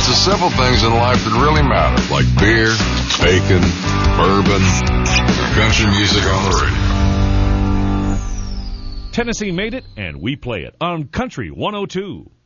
It's the simple things in life that really matter, like beer, bacon, bourbon, country music on the radio. Tennessee made it, and we play it on Country 102.